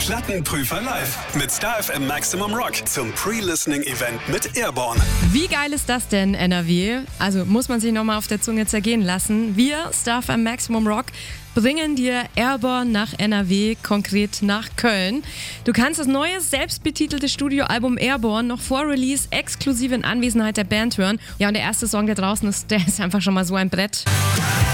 Plattenprüfer live mit Star FM Maximum Rock zum Pre-Listening-Event mit Airborne. Wie geil ist das denn, NRW? Also muss man sich nochmal auf der Zunge zergehen lassen. Wir, Star FM Maximum Rock, bringen dir Airborne nach NRW, konkret nach Köln. Du kannst das neue, selbstbetitelte Studioalbum Airborne noch vor Release exklusiv in Anwesenheit der Band hören. Ja, und der erste Song, der draußen ist, der ist einfach schon mal so ein Brett.